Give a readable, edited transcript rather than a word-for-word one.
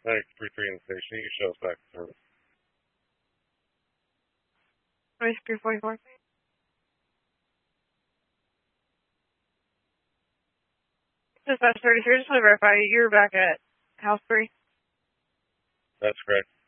Thanks, 3-3 in the station. You can show us back to service. 2344. Dispatch 33, just want to verify you're back at House 3. That's correct.